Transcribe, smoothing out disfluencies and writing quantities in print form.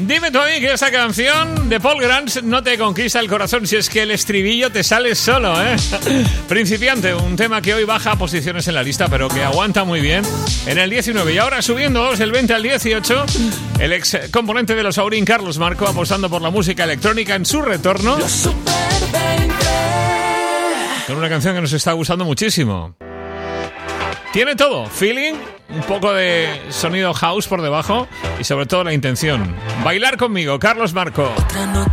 Dime tú a mí que esta canción de Paul Grant no te conquista el corazón si es que el estribillo te sale solo, ¿eh? Principiante, un tema que hoy baja posiciones en la lista, pero que aguanta muy bien en el 19. Y ahora subiendo del 20 al 18, el ex componente de los Aurin, Carlos Marco, apostando por la música electrónica en su retorno, con una canción que nos está gustando muchísimo. Tiene todo, feeling, un poco de sonido house por debajo y sobre todo la intención. Bailar conmigo, Carlos Marco.